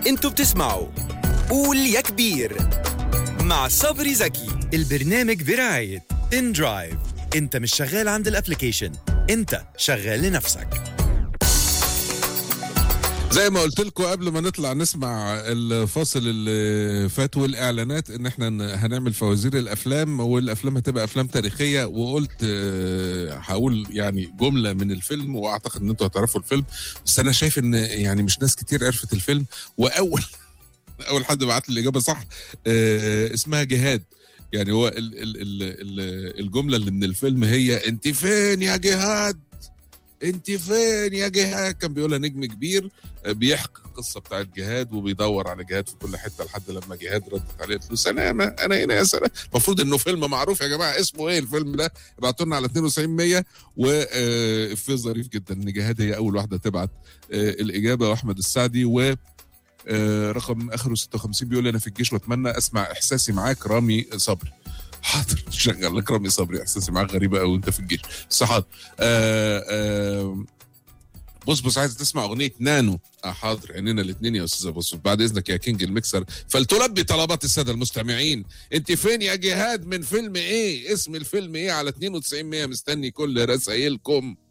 انتوا بتسمعوا قول يا كبير مع صبري زكي. البرنامج برعاية ان درايف. انت مش شغال عند الابليكيشن، انت شغال لنفسك. زي ما قلت لكم قبل ما نطلع نسمع الفاصل اللي فات والاعلانات ان احنا هنعمل فوازير الافلام، والافلام هتبقى افلام تاريخيه، وقلت هقول يعني جمله من الفيلم، واعتقد ان انتوا هتعرفوا الفيلم، بس انا شايف ان يعني مش ناس كتير عرفت الفيلم. واول حد بعت لي الاجابه صح اسمها جهاد. يعني هو الجمله اللي من الفيلم هي انت فين يا جهاد، انت فين يا جهاد. كان بيقولها نجم كبير بيحكي القصه بتاعت جهاد وبيدور على جهاد في كل حته لحد لما جهاد ردت عليه قالت له سلامه انا هنا يا سلام. المفروض انه فيلم معروف يا جماعه. اسمه ايه الفيلم ده؟ ابعتوا لنا على 9200. وفي ظريف جدا ان جهاد هي اول واحده تبعت الاجابه، واحمد السعدي و رقم اخره 56 بيقول انا في الجيش واتمنى اسمع احساسي معاك رامي صبري. حاضر شغل لك رامي صبري. احساسي معاك غريبه قوي انت في الجيش، بس حاضر. بص عايز تسمع اغنيه نانو؟ حاضر عينينا الاثنين يا استاذ بص. بعد اذنك يا كينج الميكسر فلتلبي طلبات الساده المستمعين. انت فين يا جهاد من فيلم ايه؟ اسم الفيلم ايه؟ على 9200 مستني كل رسايلكم.